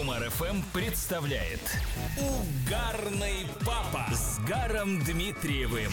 Юмор ФМ представляет Угарный папа с Гаром Дмитриевым.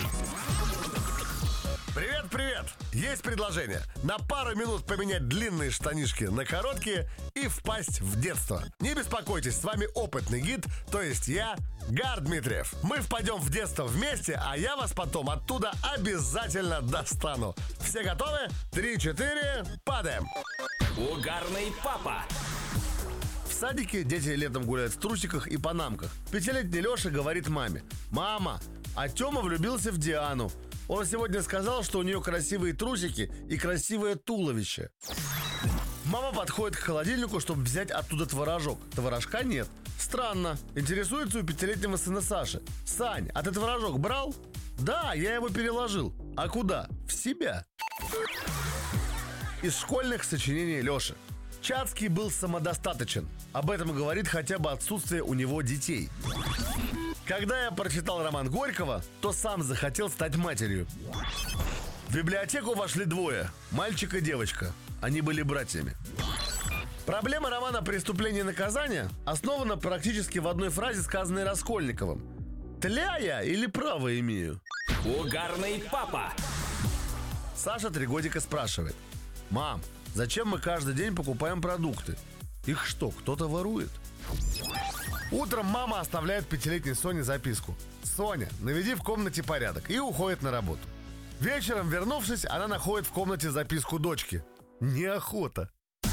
Привет! Есть предложение. На пару минут поменять длинные штанишки на короткие и впасть в детство. Не беспокойтесь, с вами опытный гид, то есть я, Гар Дмитриев. Мы впадем в детство вместе, а я вас потом оттуда обязательно достану. Все готовы? 3-4, падаем! Угарный папа. В садике дети летом гуляют в трусиках и панамках. 5-летний Леша говорит маме: «Мама, а Тёма влюбился в Диану. Он сегодня сказал, что у нее красивые трусики и красивое туловище». Мама подходит к холодильнику, чтобы взять оттуда творожок. Творожка нет. Странно. Интересуется у 5-летнего сына Саши: «Сань, а ты творожок брал?» «Да, я его переложил». «А куда?» «В себя». Из школьных сочинений Леши. Чацкий был самодостаточен. Об этом говорит хотя бы отсутствие у него детей. Когда я прочитал роман Горького, то сам захотел стать матерью. В библиотеку вошли двое: мальчик и девочка. Они были братьями. Проблема романа «Преступление и наказание» основана практически в одной фразе, сказанной Раскольниковым: «Тля я или право имею?» Угарный папа. Саша 3 годика спрашивает: «Мам, зачем мы каждый день покупаем продукты? Их что, кто-то ворует?» Утром мама оставляет 5-летней Соне записку: «Соня, наведи в комнате порядок», и уходит на работу. Вечером, вернувшись, она находит в комнате записку дочки: «Неохота».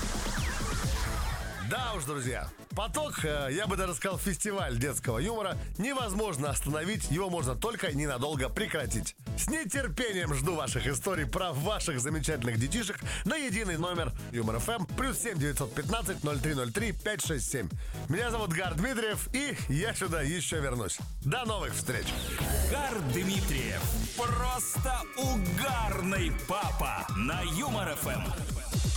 Да уж, друзья, поток, я бы даже сказал, фестиваль детского юмора невозможно остановить, его можно только ненадолго прекратить. С нетерпением жду ваших историй про ваших замечательных детишек на единый номер Юмор ФМ +7 915 0303 567. Меня зовут Гар Дмитриев, и я сюда еще вернусь. До новых встреч! Гар Дмитриев. Просто угарный папа на Юмор ФМ.